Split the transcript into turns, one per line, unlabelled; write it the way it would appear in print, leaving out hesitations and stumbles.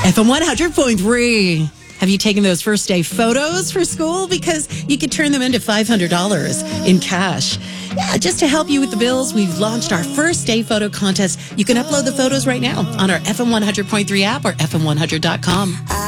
FM 100.3. Have you taken those first day photos for school? Because you could turn them into $500 in cash. Yeah, just to help you with the bills, we've launched our first day photo contest. You can upload the photos right now on our FM 100.3 app or FM100.com.